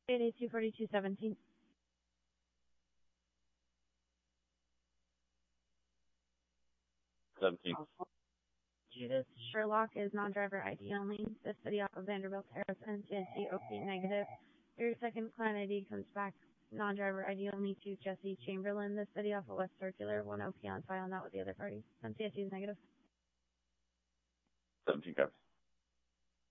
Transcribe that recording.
8824217. Judith Sherlock is non-driver ID only. The city off of Vanderbilt Terrace, NCSC OP negative. Your second client ID comes back non-driver ID only to Jesse Chamberlain. The city off of West Circular, 1 OP on file, not with the other party. NCSC is negative. 17 copies.